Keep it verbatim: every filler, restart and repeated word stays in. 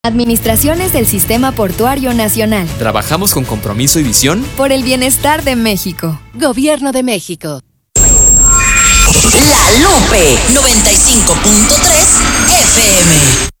Administraciones del Sistema Portuario Nacional. Trabajamos con compromiso y visión por el bienestar de México. Gobierno de México. La Lupe noventa y cinco punto tres F M.